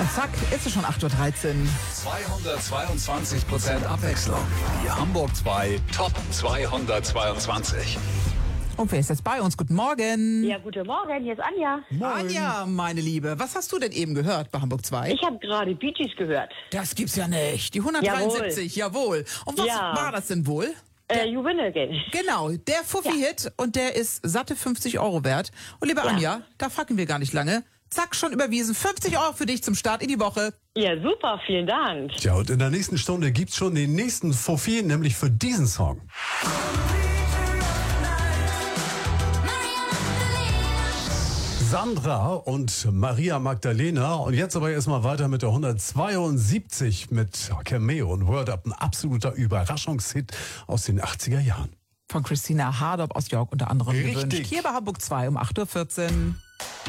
Und zack, ist es schon 8.13 Uhr. 222% Abwechslung. Die Hamburg 2 Top 222. Und wer ist jetzt bei uns? Guten Morgen. Ja, guten Morgen, hier ist Anja. Anja, meine Liebe, was hast du denn eben gehört bei Hamburg 2? Ich habe gerade Bee Gees gehört. Das gibt's ja nicht. Die 173, jawohl. Und was war das denn wohl? You Win Again. Genau, der Fuffi-Hit und der ist satte 50 Euro wert. Und liebe Anja, da fucken wir gar nicht lange. Zack, schon überwiesen. 50 Euro für dich zum Start in die Woche. Ja, super, vielen Dank. Tja, und in der nächsten Stunde gibt's schon den nächsten Fuffi, nämlich für diesen Song. Sandra und Maria Magdalena. Und jetzt aber erstmal weiter mit der 172 mit Cameo und Word Up. Ein absoluter Überraschungshit aus den 80er Jahren. Von Christina Hardop aus York unter anderem gewünscht. Hier bei Hamburg 2 um 8.14 Uhr.